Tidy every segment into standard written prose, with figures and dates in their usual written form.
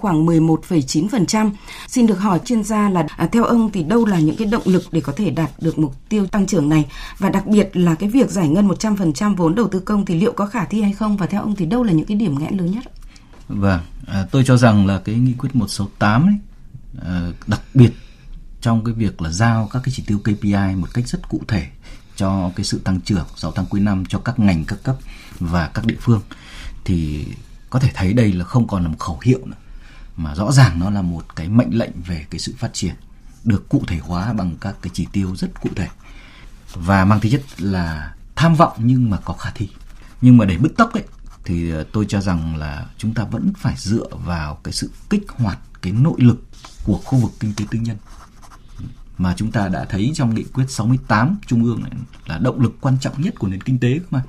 khoảng 11,9%. Xin được hỏi chuyên gia là theo ông thì đâu là những cái động lực để có thể đạt được mục tiêu tăng trưởng này, và đặc biệt là cái việc giải ngân 100% vốn đầu tư công thì liệu có khả thi hay không, và theo ông thì đâu là những cái điểm nghẽn lớn nhất? Vâng, tôi cho rằng là cái nghị quyết 168 ấy, đặc biệt trong cái việc là giao các cái chỉ tiêu KPI một cách rất cụ thể cho cái sự tăng trưởng 6 tháng cuối năm cho các ngành, các cấp và các địa phương, thì có thể thấy đây là không còn là một khẩu hiệu nữa, mà rõ ràng nó là một cái mệnh lệnh về cái sự phát triển được cụ thể hóa bằng các cái chỉ tiêu rất cụ thể và mang tính chất là tham vọng nhưng mà có khả thi. Nhưng mà để bứt tốc ấy thì tôi cho rằng là chúng ta vẫn phải dựa vào cái sự kích hoạt cái nội lực của khu vực kinh tế tư nhân mà chúng ta đã thấy trong nghị quyết 68 Trung ương này là động lực quan trọng nhất của nền kinh tế mà.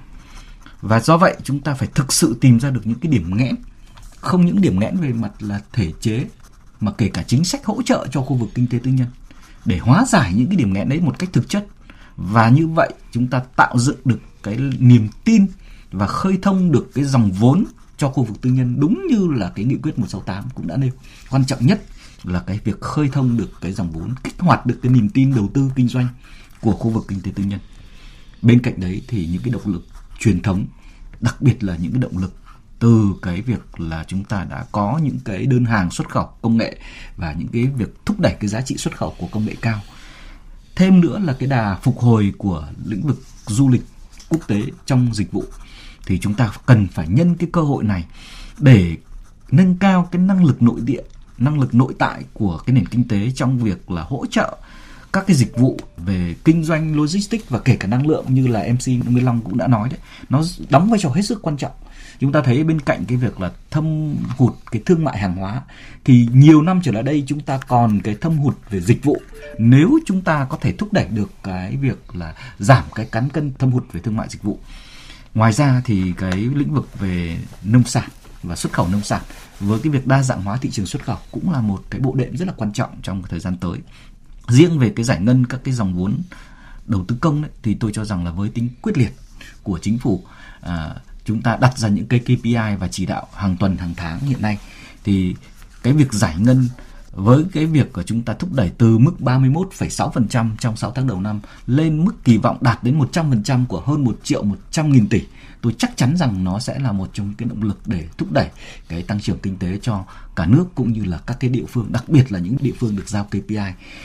Và do vậy chúng ta phải thực sự tìm ra được những cái điểm nghẽn, không những điểm nghẽn về mặt là thể chế mà kể cả chính sách hỗ trợ cho khu vực kinh tế tư nhân để hóa giải những cái điểm nghẽn đấy một cách thực chất. Và như vậy chúng ta tạo dựng được cái niềm tin và khơi thông được cái dòng vốn cho khu vực tư nhân, đúng như là cái nghị quyết 168 cũng đã nêu. Quan trọng nhất là cái việc khơi thông được cái dòng vốn, kích hoạt được cái niềm tin đầu tư kinh doanh của khu vực kinh tế tư nhân. Bên cạnh đấy thì những cái động lực truyền thống, đặc biệt là những cái động lực từ cái việc là chúng ta đã có những cái đơn hàng xuất khẩu công nghệ và những cái việc thúc đẩy cái giá trị xuất khẩu của công nghệ cao. Thêm nữa là cái đà phục hồi của lĩnh vực du lịch quốc tế trong dịch vụ, thì chúng ta cần phải nhân cái cơ hội này để nâng cao cái năng lực nội địa, năng lực nội tại của cái nền kinh tế trong việc là hỗ trợ các cái dịch vụ về kinh doanh logistics và kể cả năng lượng, như là MC Nguyên Long cũng đã nói đấy, nó đóng vai trò hết sức quan trọng. Chúng ta thấy bên cạnh cái việc là thâm hụt cái thương mại hàng hóa thì nhiều năm trở lại đây chúng ta còn cái thâm hụt về dịch vụ. Nếu chúng ta có thể thúc đẩy được cái việc là giảm cái cán cân thâm hụt về thương mại dịch vụ. Ngoài ra thì cái lĩnh vực về nông sản và xuất khẩu nông sản với cái việc đa dạng hóa thị trường xuất khẩu cũng là một cái bộ đệm rất là quan trọng trong thời gian tới. Riêng về cái giải ngân các cái dòng vốn đầu tư công đấy, thì tôi cho rằng là với tính quyết liệt của chính phủ, chúng ta đặt ra những cái KPI và chỉ đạo hàng tuần, hàng tháng hiện nay, thì cái việc giải ngân với cái việc của chúng ta thúc đẩy từ mức 31,6% trong 6 tháng đầu năm lên mức kỳ vọng đạt đến 100% của hơn 1.100.000 tỷ, tôi chắc chắn rằng nó sẽ là một trong cái động lực để thúc đẩy cái tăng trưởng kinh tế cho cả nước cũng như là các cái địa phương, đặc biệt là những địa phương được giao KPI.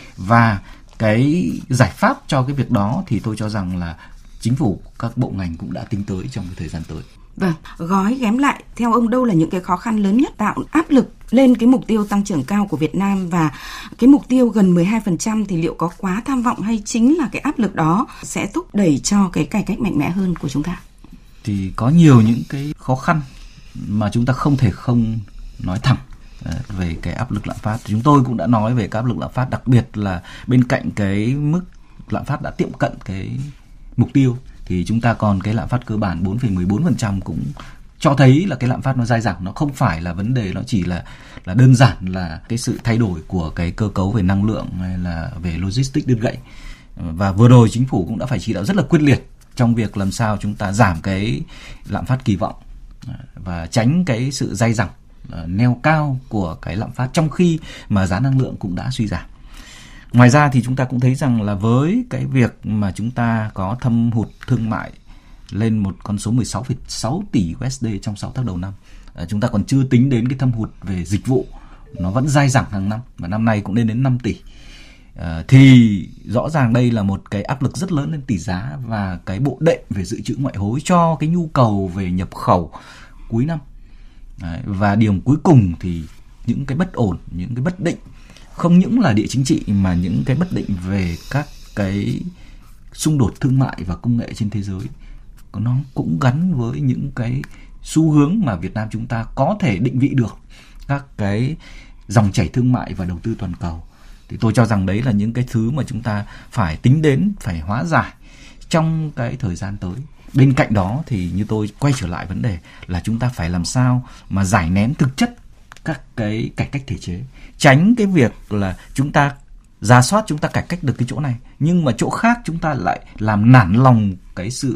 Và cái giải pháp cho cái việc đó thì tôi cho rằng là chính phủ, các bộ ngành cũng đã tính tới trong cái thời gian tới. Vâng, gói ghém lại, theo ông đâu là những cái khó khăn lớn nhất tạo áp lực lên cái mục tiêu tăng trưởng cao của Việt Nam, và cái mục tiêu gần 12% thì liệu có quá tham vọng hay chính là cái áp lực đó sẽ thúc đẩy cho cái cải cách mạnh mẽ hơn của chúng ta? Thì có nhiều những cái khó khăn mà chúng ta không thể không nói thẳng về cái áp lực lạm phát. Chúng tôi cũng đã nói về cái áp lực lạm phát, đặc biệt là bên cạnh cái mức lạm phát đã tiệm cận cái mục tiêu thì chúng ta còn cái lạm phát cơ bản 4,14% cũng cho thấy là cái lạm phát nó dai dẳng, nó không phải là vấn đề, nó chỉ là đơn giản là cái sự thay đổi của cái cơ cấu về năng lượng hay là về logistics đứt gãy. Và vừa rồi chính phủ cũng đã phải chỉ đạo rất là quyết liệt trong việc làm sao chúng ta giảm cái lạm phát kỳ vọng và tránh cái sự dai dẳng neo cao của cái lạm phát trong khi mà giá năng lượng cũng đã suy giảm. Ngoài ra thì chúng ta cũng thấy rằng là với cái việc mà chúng ta có thâm hụt thương mại lên một con số 16,6 tỷ USD trong 6 tháng đầu năm, chúng ta còn chưa tính đến cái thâm hụt về dịch vụ, nó vẫn dai dẳng hàng năm và năm nay cũng lên đến 5 tỷ. Thì rõ ràng đây là một cái áp lực rất lớn lên tỷ giá và cái bộ đệm về dự trữ ngoại hối cho cái nhu cầu về nhập khẩu cuối năm. Và điểm cuối cùng thì những cái bất ổn, những cái bất định, không những là địa chính trị mà những cái bất định về các cái xung đột thương mại và công nghệ trên thế giới, nó cũng gắn với những cái xu hướng mà Việt Nam chúng ta có thể định vị được các cái dòng chảy thương mại và đầu tư toàn cầu. Thì tôi cho rằng đấy là những cái thứ mà chúng ta phải tính đến, phải hóa giải trong cái thời gian tới. Bên cạnh đó thì như tôi quay trở lại vấn đề là chúng ta phải làm sao mà giải nén thực chất các cái cải cách thể chế, tránh cái việc là chúng ta rà soát, chúng ta cải cách được cái chỗ này nhưng mà chỗ khác chúng ta lại làm nản lòng cái sự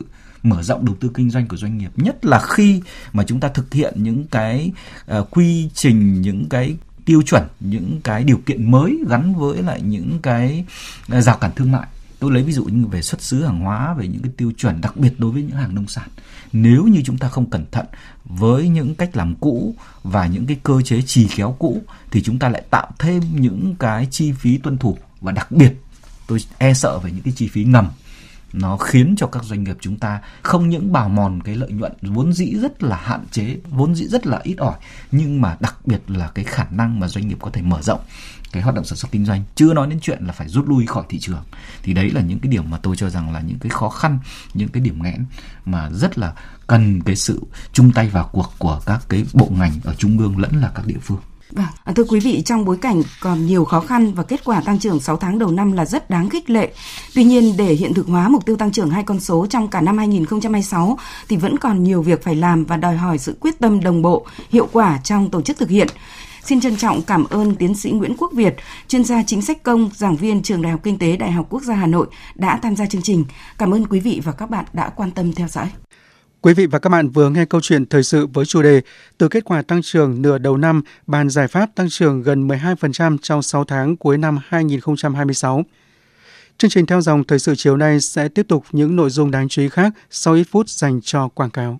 mở rộng đầu tư kinh doanh của doanh nghiệp, nhất là khi mà chúng ta thực hiện những cái quy trình, những cái tiêu chuẩn, những cái điều kiện mới gắn với lại những cái rào cản thương mại. Tôi lấy ví dụ như về xuất xứ hàng hóa, về những cái tiêu chuẩn đặc biệt đối với những hàng nông sản. Nếu như chúng ta không cẩn thận với những cách làm cũ và những cái cơ chế chì khéo cũ thì chúng ta lại tạo thêm những cái chi phí tuân thủ, và đặc biệt tôi e sợ về những cái chi phí ngầm. Nó khiến cho các doanh nghiệp chúng ta không những bào mòn cái lợi nhuận vốn dĩ rất là hạn chế, vốn dĩ rất là ít ỏi, nhưng mà đặc biệt là cái khả năng mà doanh nghiệp có thể mở rộng cái hoạt động sản xuất kinh doanh, chưa nói đến chuyện là phải rút lui khỏi thị trường. Thì đấy là những cái điểm mà tôi cho rằng là những cái khó khăn, những cái điểm nghẽn mà rất là cần cái sự chung tay vào cuộc của các cái bộ ngành ở trung ương lẫn là các địa phương. Vâng, thưa quý vị, trong bối cảnh còn nhiều khó khăn và kết quả tăng trưởng 6 tháng đầu năm là rất đáng khích lệ. Tuy nhiên, để hiện thực hóa mục tiêu tăng trưởng 2 con số trong cả năm 2026 thì vẫn còn nhiều việc phải làm và đòi hỏi sự quyết tâm đồng bộ, hiệu quả trong tổ chức thực hiện. Xin trân trọng cảm ơn tiến sĩ Nguyễn Quốc Việt, chuyên gia chính sách công, giảng viên Trường Đại học Kinh tế Đại học Quốc gia Hà Nội đã tham gia chương trình. Cảm ơn quý vị và các bạn đã quan tâm theo dõi. Quý vị và các bạn vừa nghe câu chuyện thời sự với chủ đề từ kết quả tăng trưởng nửa đầu năm, bàn giải pháp tăng trưởng gần 12% trong 6 tháng cuối năm 2026. Chương trình theo dòng thời sự chiều nay sẽ tiếp tục những nội dung đáng chú ý khác sau ít phút dành cho quảng cáo.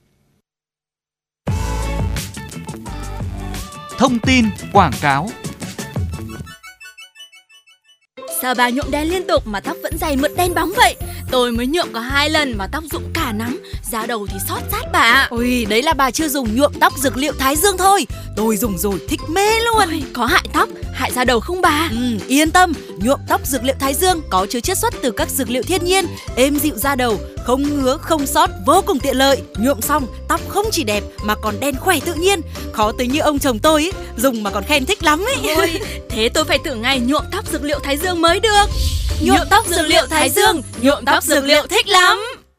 Thông tin quảng cáo. Sao bà nhuộm đen liên tục mà tóc vẫn dày mượt đen bóng vậy? Tôi mới nhuộm có 2 lần mà tóc rụng cả nắm, da đầu thì xót rát bà ạ. Ôi, đấy là bà chưa dùng nhuộm tóc dược liệu Thái Dương thôi. Tôi dùng rồi thích mê luôn. Ôi, có hại tóc, hại da đầu không bà? Yên tâm, nhuộm tóc dược liệu Thái Dương có chứa chiết xuất từ các dược liệu thiên nhiên, êm dịu da đầu, không ngứa, không xót, vô cùng tiện lợi. Nhuộm xong, tóc không chỉ đẹp mà còn đen khỏe tự nhiên. Khó tính như ông chồng tôi ấy, dùng mà còn khen thích lắm ấy. Ôi, thế tôi phải thử ngày nhuộm tóc dược liệu Thái Dương mới được. Nhuộm tóc dược liệu Thái Dương, nhuộm tóc dược liệu thích lắm.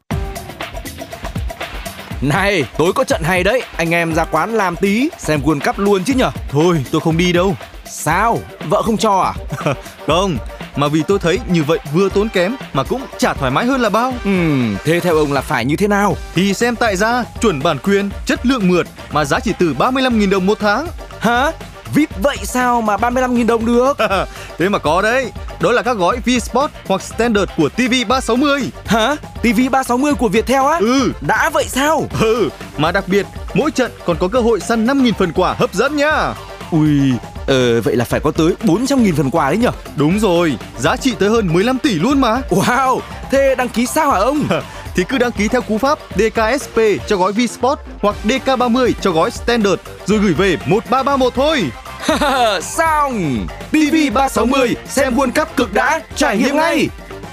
Này, tối có trận hay đấy, anh em ra quán làm tí, xem World Cup luôn chứ nhở? Thôi, tôi không đi đâu. Sao? Vợ không cho à? Không, mà vì tôi thấy như vậy vừa tốn kém mà cũng chả thoải mái hơn là bao. Thế theo ông là phải như thế nào? Thì xem tại gia, chuẩn bản quyền, chất lượng mượt mà giá chỉ từ 35.000 đồng một tháng. Hả? VIP vậy sao mà 35.000 đồng được? Thế mà có đấy. Đó là các gói V-Sport hoặc Standard của TV360. Hả? TV360 của Viettel á? Đã vậy sao? Mà đặc biệt, mỗi trận còn có cơ hội săn 5.000 phần quà hấp dẫn nhá. Ui, vậy là phải có tới 400.000 phần quà đấy nhở? Đúng rồi, giá trị tới hơn 15 tỷ luôn mà. Wow, thế đăng ký sao hả ông? Thì cứ đăng ký theo cú pháp DKSP cho gói V-Sport hoặc DK30 cho gói Standard rồi gửi về 1331 thôi. Xong! TV360 xem World Cup cực đã, trải nghiệm ngay!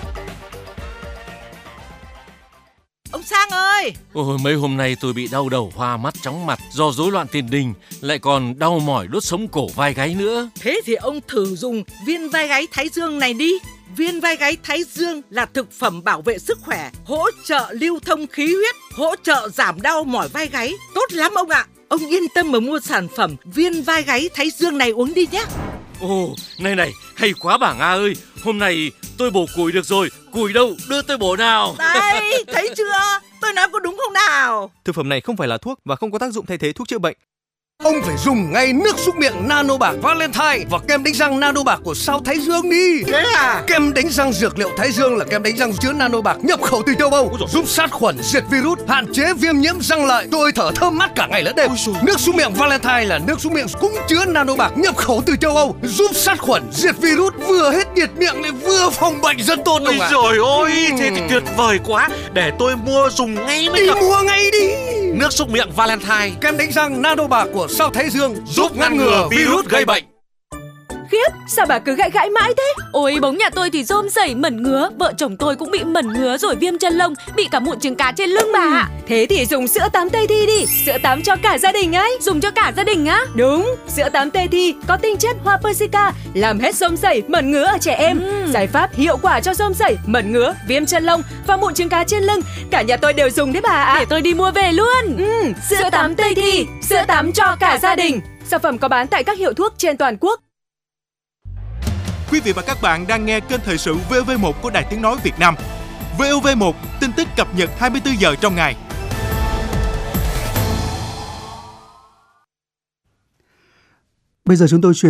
Ông Sang ơi! Ôi, mấy hôm nay tôi bị đau đầu, hoa mắt, chóng mặt do rối loạn tiền đình, lại còn đau mỏi đốt sống cổ vai gáy nữa. Thế thì ông thử dùng viên vai gáy Thái Dương này đi. Viên vai gáy Thái Dương là thực phẩm bảo vệ sức khỏe, hỗ trợ lưu thông khí huyết, hỗ trợ giảm đau mỏi vai gáy. Tốt lắm ông ạ! Ông yên tâm mà mua sản phẩm viên vai gáy Thái Dương này uống đi nhé. Ồ, này, hay quá bà Nga ơi. Hôm nay tôi bổ củi được rồi. Củi đâu, đưa tôi bổ nào. Đây, thấy chưa? Tôi nói có đúng không nào? Thực phẩm này không phải là thuốc và không có tác dụng thay thế thuốc chữa bệnh. Ông phải dùng ngay nước súc miệng Nano Bạc Valentine và kem đánh răng Nano Bạc của Sao Thái Dương đi. Thế à? Kem đánh răng dược liệu Thái Dương là kem đánh răng chứa Nano Bạc nhập khẩu từ châu Âu, giúp sát khuẩn, diệt virus, hạn chế viêm nhiễm răng lợi. Tôi thở thơm mát cả ngày lẫn đêm. Nước súc miệng Valentine là nước súc miệng cũng chứa Nano Bạc nhập khẩu từ châu Âu, giúp sát khuẩn, diệt virus, vừa hết nhiệt miệng lại vừa phòng bệnh rất tốt. Ôi trời ơi, thế thì tuyệt vời quá. Để tôi mua dùng ngay mới được. Mua ngay đi. Nước súc miệng Valentine, kem đánh răng Nano Bạc của Sao Thái Dương giúp ngăn ngừa virus gây bệnh. Khiếp, sao bà cứ gãi mãi thế? Ôi, bóng nhà tôi thì rôm rẩy mẩn ngứa, vợ chồng tôi cũng bị mẩn ngứa rồi viêm chân lông, bị cả mụn trứng cá trên lưng bà ạ. Thế thì dùng sữa tắm Tây Thi đi, sữa tắm cho cả gia đình ấy. Dùng cho cả gia đình á? Đúng, sữa tắm Tây Thi có tinh chất hoa persica, làm hết rôm rẩy, mẩn ngứa ở trẻ em. Giải pháp hiệu quả cho rôm rẩy, mẩn ngứa, viêm chân lông và mụn trứng cá trên lưng. Cả nhà tôi đều dùng đấy bà ạ. Để tôi đi mua về luôn. Sữa tắm Tây Thi, sữa tắm cho cả gia đình. Sản phẩm có bán tại các hiệu thuốc trên toàn quốc. Quý vị và các bạn đang nghe kênh thời sự VV1 của Đài Tiếng nói Việt Nam. VOV1, tin tức cập nhật 24 giờ trong ngày. Bây giờ chúng tôi chuyển